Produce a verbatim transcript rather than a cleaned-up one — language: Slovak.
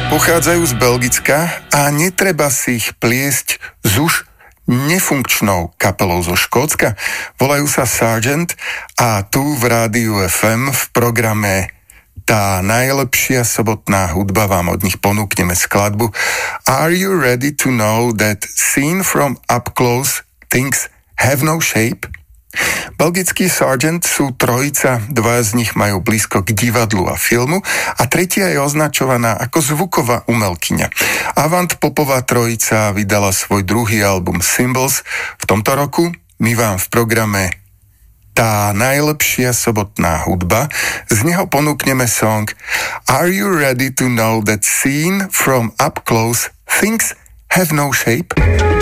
Pochádzajú z Belgicka a netreba si ich pliesť s už nefunkčnou kapelou zo Škótska. Volajú sa Sargent a tu v Rádiu ef em v programe Tá najlepšia sobotná hudba vám od nich ponúkneme skladbu Are you ready to know that seen from up close things have no shape? Belgický Sargent sú trojica, dva z nich majú blízko k divadlu a filmu a tretia je označovaná ako zvuková umelkyňa. Avant popová trojica vydala svoj druhý album Symbols v tomto roku. My vám v programe Tá najlepšia sobotná hudba z neho ponúkneme song Are you ready to know that seen from up close things have no shape?